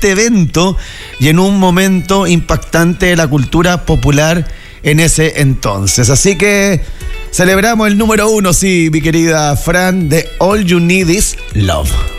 este evento y en un momento impactante de la cultura popular en ese entonces. Así que celebramos el número 1, sí, mi querida Fran, de All You Need Is Love.